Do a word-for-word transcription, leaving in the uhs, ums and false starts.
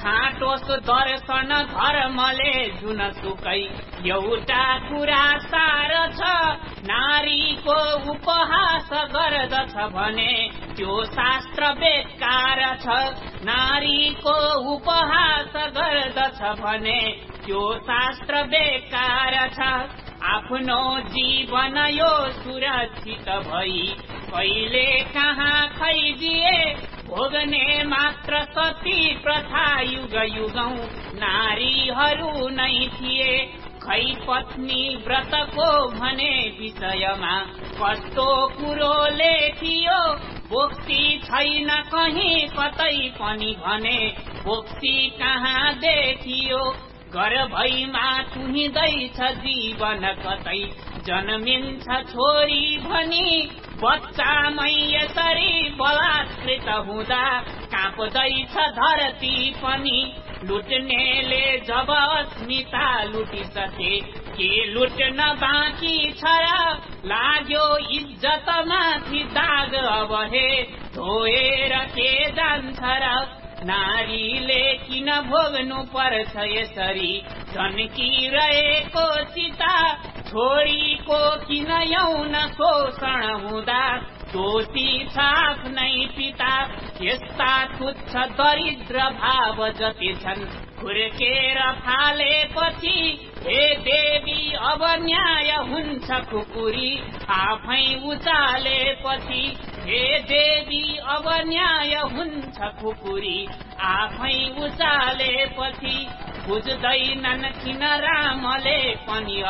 छाटोस् दर्शन धर्मले जुनसुकै एउटा कुरा सार छ, नारीको उपहास गर्दछ भने त्यो शास्त्र बेकार छ। नारीको उपहास गर्दछ भने त्यो शास्त्र बेकार छ। आफ्नो जीवन यो सुरक्षित भई कहिले कहाँ खैदिए, भोग्ने मात्र सती प्रथा युग युगौं नारीहरू नै थिए। खै पत्नी व्रतको भने विषयमा कस्तो कुरो लेखियो, बोक्सी छैन कहीं कतै पनि भने बोक्सी कहाँ देखियो। गर्भैमा तुहिँदैछ जीवन कतै जन्मिन्छ छोरी भनी, बच्चामै यसरी बलात्कृत हुँदा काँप्दैछ धरती पनि। लुट्नेले जब अस्मिता लुटिसके के लुट्न बाँकी छ र, लाग्यो इज्जत माथि दाग अब हे धोएर के जान्छ र। नारीले किन भोग्नु पर्छ यसरी झन्किरहेको चिता, छोरीको किन यौन शोषण हुँदा दोषी छ आफ्नै पिता। यस्ता तुच्छ दरिद्र भाव जति छन् खुर्केर फालेपछि, हे देवी अब न्याय हुन्छ खुकुरी आफै उचालेपछि। हे देवी अब न्याय हुन्छ खुकुरी आफै उचालेपछि। बुझ्दैनन् किन रामले पनि